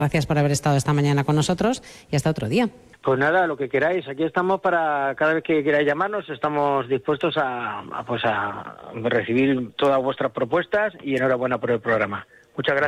Gracias por haber estado esta mañana con nosotros y hasta otro día. Pues nada, lo que queráis. Aquí estamos para cada vez que queráis llamarnos. Estamos dispuestos a recibir todas vuestras propuestas y enhorabuena por el programa. Muchas gracias.